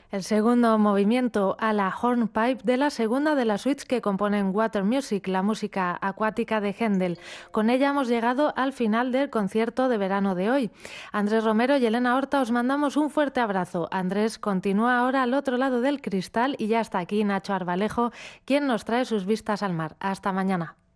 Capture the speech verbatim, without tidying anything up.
El segundo movimiento a la hornpipe de la segunda de las suites que componen Water Music, la música acuática de Händel. Con ella hemos llegado al final del concierto de verano de hoy. Andrés Romero y Elena Horta, os mandamos un fuerte abrazo. Andrés continúa ahora al otro lado del cristal y ya está aquí Nacho Arbalejo, quien nos trae sus vistas al mar. Hasta mañana.